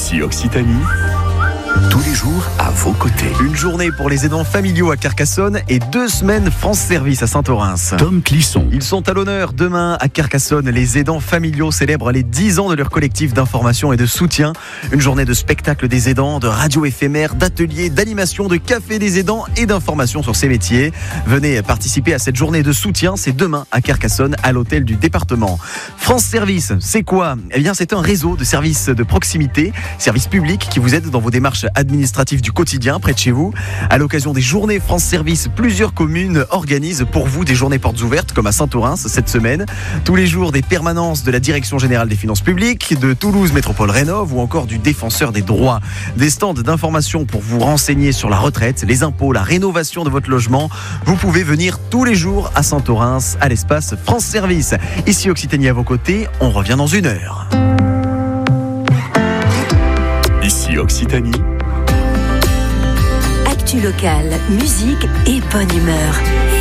Ici Occitanie, tous les jours à vos côtés. Une journée pour les aidants familiaux à Carcassonne et 2 semaines France Service à Saint-Orens. Tom Clisson. Ils sont à l'honneur demain à Carcassonne. Les aidants familiaux célèbrent les 10 ans de leur collectif d'information et de soutien. Une journée de spectacle des aidants, de radio éphémère, d'ateliers, d'animation, de café des aidants et d'informations sur ces métiers. Venez participer à cette journée de soutien. C'est demain à Carcassonne, à l'hôtel du département. France Service, c'est quoi ? Eh bien, c'est un réseau de services de proximité, services publics qui vous aident dans vos démarches administratives du quotidien près de chez vous. À l'occasion des journées France Service, plusieurs communes organisent pour vous des journées portes ouvertes comme à Saint-Orens cette semaine. Tous les jours, des permanences de la Direction Générale des Finances Publiques, de Toulouse Métropole Rénov ou encore du Défenseur des Droits. Des stands d'information pour vous renseigner sur la retraite, les impôts, la rénovation de votre logement. Vous pouvez venir tous les jours à Saint-Orens, à l'espace France Service. Ici Occitanie à vos côtés, on revient dans 1 heure. Ici Occitanie, Actu locale, musique et bonne humeur.